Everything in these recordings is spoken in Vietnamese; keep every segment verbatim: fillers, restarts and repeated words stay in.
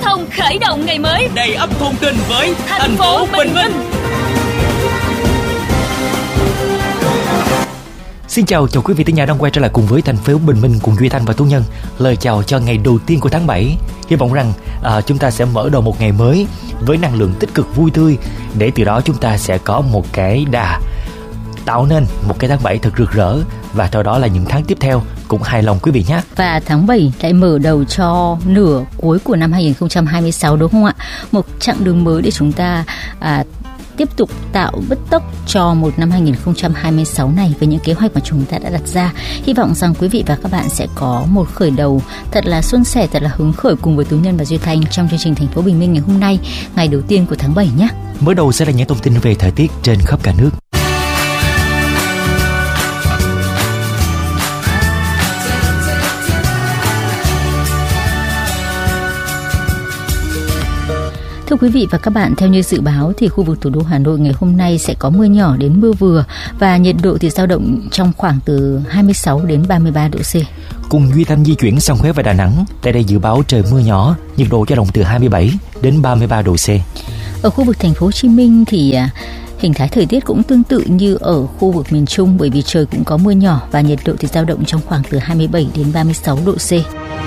thông khởi động ngày mới, đầy ắp thông tin với thành, thành phố Bình Minh. Minh. Xin chào, chào quý vị thính giả đang quay trở lại cùng với thành phố Bình Minh cùng Duy Thanh và Tú Nhân. Lời chào cho ngày đầu tiên của tháng bảy. Hy vọng rằng à, chúng ta sẽ mở đầu một ngày mới với năng lượng tích cực vui tươi, để từ đó chúng ta sẽ có một cái đà tạo nên một cái tháng bảy thật rực rỡ, và sau đó là những tháng tiếp theo cũng hài lòng quý vị nhé. Và tháng bảy lại mở đầu cho nửa cuối của năm hai không hai sáu, đúng không ạ? Một chặng đường mới để chúng ta à, tiếp tục tạo bứt tốc cho một năm hai không hai sáu này với những kế hoạch mà chúng ta đã đặt ra. Hy vọng rằng quý vị và các bạn sẽ có một khởi đầu thật là suôn sẻ, thật là hứng khởi cùng với Tú Nhân và Duy Thanh trong chương trình Thành phố Bình Minh ngày hôm nay, ngày đầu tiên của tháng bảy nhé. Mở đầu sẽ là những thông tin về thời tiết trên khắp cả nước. Thưa quý vị và các bạn, theo như dự báo thì khu vực thủ đô Hà Nội ngày hôm nay sẽ có mưa nhỏ đến mưa vừa, và nhiệt độ thì dao động trong khoảng từ hai mươi sáu đến ba mươi ba độ C. Cùng Duy Thanh di chuyển sang Huế và Đà Nẵng, tại đây dự báo trời mưa nhỏ, nhiệt độ dao động từ hai mươi bảy đến ba mươi ba độ C. Ở khu vực thành phố Hồ Chí Minh thì hình thái thời tiết cũng tương tự như ở khu vực miền Trung, bởi vì trời cũng có mưa nhỏ và nhiệt độ thì dao động trong khoảng từ hai mươi bảy đến ba mươi sáu độ C.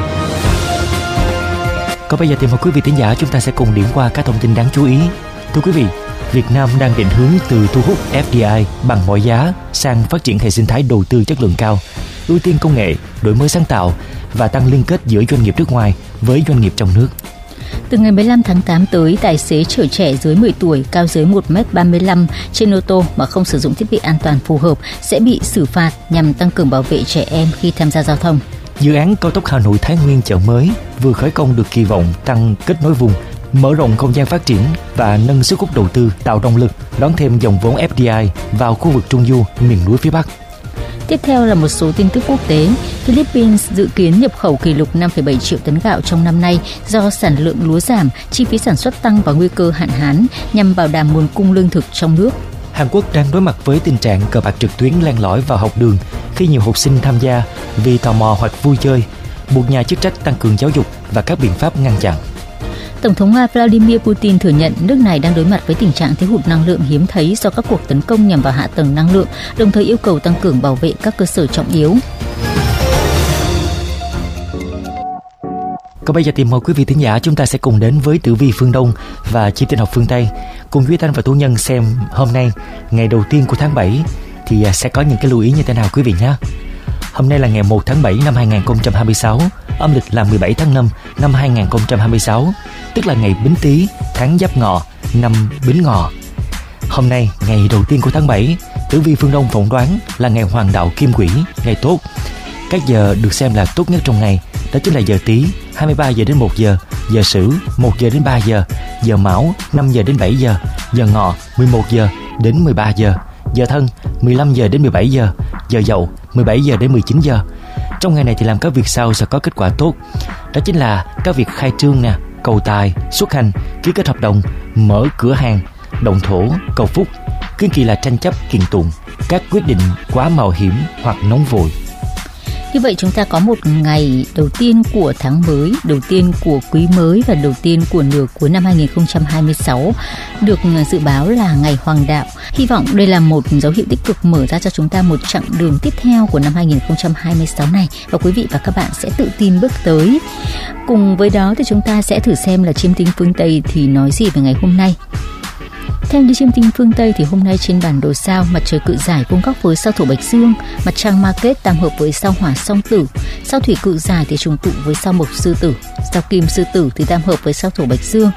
Còn bây giờ thì mời quý vị thính giả chúng ta sẽ cùng điểm qua các thông tin đáng chú ý. Thưa quý vị, Việt Nam đang định hướng từ thu hút F D I bằng mọi giá sang phát triển hệ sinh thái đầu tư chất lượng cao, ưu tiên công nghệ, đổi mới sáng tạo và tăng liên kết giữa doanh nghiệp nước ngoài với doanh nghiệp trong nước. Từ ngày mười lăm tháng tám tới, tài xế chở trẻ dưới mười tuổi cao dưới một mét ba mươi lăm trên ô tô mà không sử dụng thiết bị an toàn phù hợp sẽ bị xử phạt nhằm tăng cường bảo vệ trẻ em khi tham gia giao thông. Dự án cao tốc Hà Nội Thái Nguyên chợ mới vừa khởi công được kỳ vọng tăng kết nối vùng, mở rộng không gian phát triển và nâng sức hút đầu tư, tạo động lực đón thêm dòng vốn F D I vào khu vực Trung Du, miền núi phía Bắc. Tiếp theo là một số tin tức quốc tế. Philippines dự kiến nhập khẩu kỷ lục năm phẩy bảy triệu tấn gạo trong năm nay do sản lượng lúa giảm, chi phí sản xuất tăng và nguy cơ hạn hán, nhằm bảo đảm nguồn cung lương thực trong nước. Hàn Quốc đang đối mặt với tình trạng cờ bạc trực tuyến len lỏi vào học đường khi nhiều học sinh tham gia vì tò mò hoặc vui chơi, buộc nhà chức trách tăng cường giáo dục và các biện pháp ngăn chặn. Tổng thống Nga Vladimir Putin thừa nhận nước này đang đối mặt với tình trạng thiếu hụt năng lượng hiếm thấy do các cuộc tấn công nhằm vào hạ tầng năng lượng, đồng thời yêu cầu tăng cường bảo vệ các cơ sở trọng yếu. Còn bây giờ thì mời quý vị thính giả chúng ta sẽ cùng đến với tử vi phương Đông và chi tin học phương Tây, cùng Duy Thanh và Tú Nhân xem hôm nay ngày đầu tiên của tháng bảy thì sẽ có những cái lưu ý như thế nào quý vị nhé. Hôm nay là ngày một tháng bảy năm hai không hai sáu, âm lịch là mười bảy tháng năm năm hai không hai sáu, tức là ngày Bính Tý, tháng Giáp Ngọ, năm Bính Ngọ. Hôm nay ngày đầu tiên của tháng bảy, tử vi phương Đông phỏng đoán là ngày Hoàng đạo Kim Quỹ, ngày tốt. Các giờ được xem là tốt nhất trong ngày đó chính là giờ Tý hai mươi ba giờ đến một giờ, giờ Sửu một giờ đến ba giờ, giờ Mão năm giờ đến bảy giờ, giờ Ngọ mười một giờ đến mười ba giờ, giờ Thân mười lăm giờ đến mười bảy giờ, giờ Dậu mười bảy giờ đến mười chín giờ. Trong ngày này thì làm các việc sau sẽ có kết quả tốt. Đó chính là các việc khai trương nè, cầu tài, xuất hành, ký kết hợp đồng, mở cửa hàng, động thổ, cầu phúc. Kiên kỳ là tranh chấp, kiện tụng, các quyết định quá mạo hiểm hoặc nóng vội. Như vậy chúng ta có một ngày đầu tiên của tháng mới, đầu tiên của quý mới và đầu tiên của nửa cuối năm hai không hai sáu được dự báo là ngày Hoàng đạo. Hy vọng đây là một dấu hiệu tích cực mở ra cho chúng ta một chặng đường tiếp theo của năm hai không hai sáu này, và quý vị và các bạn sẽ tự tin bước tới. Cùng với đó thì chúng ta sẽ thử xem là chiêm tinh phương Tây thì nói gì về ngày hôm nay. Theo như chiêm tinh phương Tây thì hôm nay trên bản đồ sao, mặt trời Cự Giải vuông góc với sao Thổ Bạch Dương, mặt trăng Ma Kết tam hợp với sao Hỏa Song Tử, sao Thủy Cự Giải thì trùng tụ với sao Mộc Sư Tử, sao Kim Sư Tử thì tam hợp với sao Thổ Bạch Dương.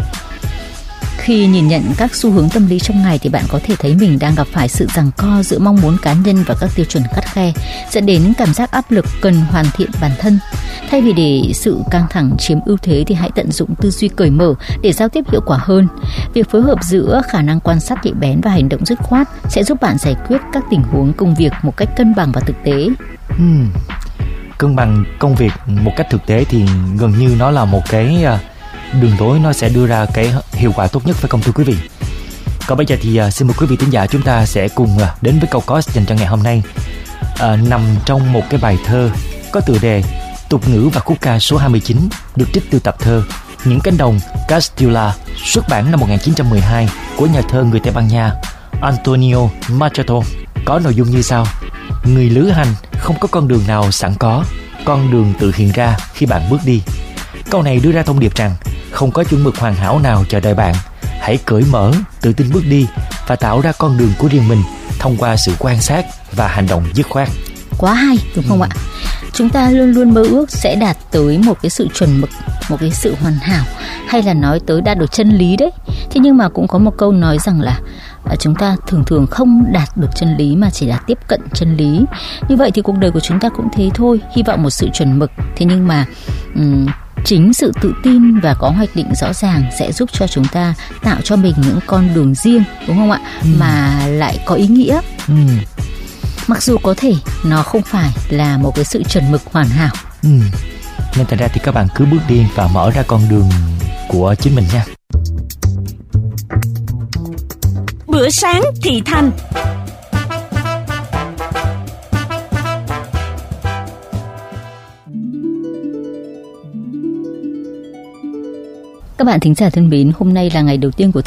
Khi nhìn nhận các xu hướng tâm lý trong ngày thì bạn có thể thấy mình đang gặp phải sự giằng co giữa mong muốn cá nhân và các tiêu chuẩn khắt khe, dẫn đến cảm giác áp lực cần hoàn thiện bản thân. Thay vì để sự căng thẳng chiếm ưu thế thì hãy tận dụng tư duy cởi mở để giao tiếp hiệu quả hơn. Việc phối hợp giữa khả năng quan sát nhạy bén và hành động dứt khoát sẽ giúp bạn giải quyết các tình huống công việc một cách cân bằng và thực tế. Hmm. Cân bằng công việc một cách thực tế thì gần như nó là một cái đường lối, nó sẽ đưa ra cái hiệu quả tốt nhất, phải không thưa quý vị? Còn bây giờ thì uh, xin mời quý vị thính giả chúng ta sẽ cùng uh, đến với câu cost dành cho ngày hôm nay, uh, nằm trong một cái bài thơ có tựa đề Tục ngữ và khúc ca số hai mươi chín, được trích từ tập thơ Những cánh đồng Castilla, xuất bản năm một nghìn chín trăm mười hai của nhà thơ người Tây Ban Nha Antonio Machado, có nội dung như sau: người lữ hành không có con đường nào sẵn có, con đường tự hiện ra khi bạn bước đi. Câu này đưa ra thông điệp rằng không có chuẩn mực hoàn hảo nào chờ đợi bạn. Hãy cởi mở, tự tin bước đi và tạo ra con đường của riêng mình thông qua sự quan sát và hành động dứt khoát. Quá hay, đúng không ừ. ạ? Chúng ta luôn luôn mơ ước sẽ đạt tới một cái sự chuẩn mực, một cái sự hoàn hảo, hay là nói tới đạt được chân lý đấy. Thế nhưng mà cũng có một câu nói rằng là chúng ta thường thường không đạt được chân lý mà chỉ là tiếp cận chân lý. Như vậy thì cuộc đời của chúng ta cũng thế thôi, hy vọng một sự chuẩn mực. Thế nhưng mà um, chính sự tự tin và có hoạch định rõ ràng sẽ giúp cho chúng ta tạo cho mình những con đường riêng, đúng không ạ? Ừ. Mà lại có ý nghĩa. Ừ. Mặc dù có thể nó không phải là một cái sự chuẩn mực hoàn hảo. Ừ. Nên thành ra thì các bạn cứ bước đi và mở ra con đường của chính mình nha. Bữa sáng thị thành. Các bạn thính giả thân mến, hôm nay là ngày đầu tiên của